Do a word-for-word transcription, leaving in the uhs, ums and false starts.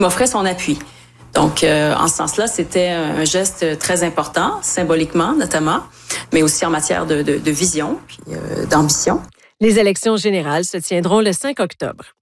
m'offrait son appui. Donc, euh, en ce sens-là, c'était un geste très important, symboliquement notamment, mais aussi en matière de, de, de vision puis euh, d'ambition. Les élections générales se tiendront le cinq octobre.